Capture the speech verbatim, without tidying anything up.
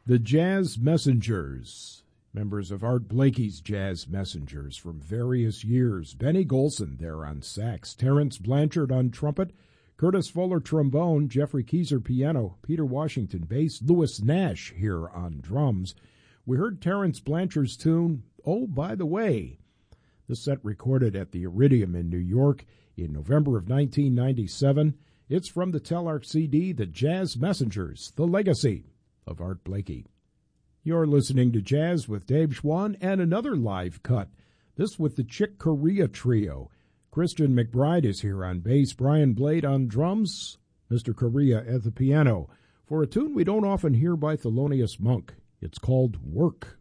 The Jazz Messengers, members of Art Blakey's Jazz Messengers from various years. Benny Golson there on sax, Terrence Blanchard on trumpet, Curtis Fuller trombone, Jeffrey Keyser piano, Peter Washington bass, Louis Nash here on drums. We heard Terrence Blanchard's tune, Oh, By the Way. This set recorded at the Iridium in New York in November of nineteen ninety-seven. It's from the Telarc C D, The Jazz Messengers, The Legacy of Art Blakey. You're listening to Jazz with Dave Schwann and another live cut, this with the Chick Corea Trio. Christian McBride is here on bass, Brian Blade on drums, Mister Corea at the piano, for a tune we don't often hear by Thelonious Monk. It's called Work.